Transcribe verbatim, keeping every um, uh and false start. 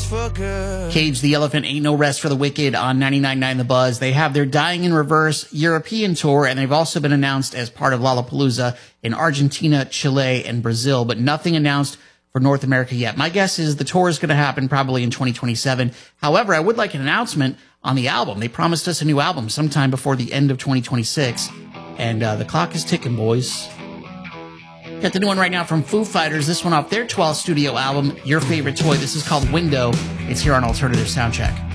changed for good. Cage the Elephant, Ain't No Rest for the Wicked on ninety-nine point nine The Buzz. They have their Dying in Reverse European tour, and they've also been announced as part of Lollapalooza in Argentina, Chile, and Brazil, but nothing announced for North America yet. My guess is the tour is going to happen probably in twenty twenty-seven. However, I would like an announcement on the album. They promised us a new album sometime before the end of twenty twenty-six, and uh, the clock is ticking, boys. Got the new one right now from Foo Fighters. This one off their twelfth studio album, Your Favorite Toy. This is called Window. It's here on Alternative Soundcheck.